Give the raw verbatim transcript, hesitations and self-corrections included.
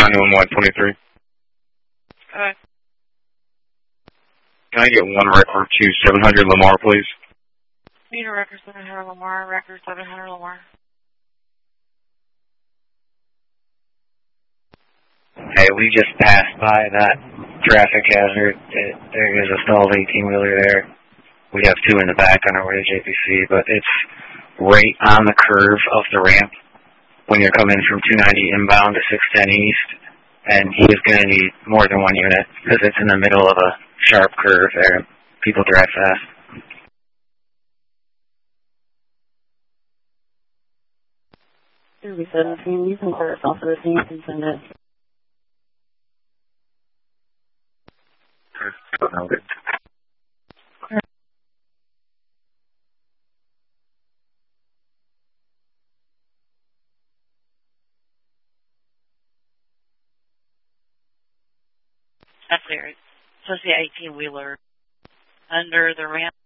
nine one one twenty-three. Okay. Can I get one record to seven hundred Lamar, please? Need a record seven hundred Lamar, record seven hundred Lamar. Hey, we just passed by that traffic hazard. It, there is a stalled eighteen-wheeler there. We have two in the back on our way to J P C, but it's right on the curve of the ramp when you're coming from two ninety inbound to six ten east, and he is going to need more than one unit because it's in the middle of a sharp curve there. People drive fast. Ruby seventeen, you can clear us off of the scene and send it. Okay. That's there. So it's the eighteen-wheeler under the ramp.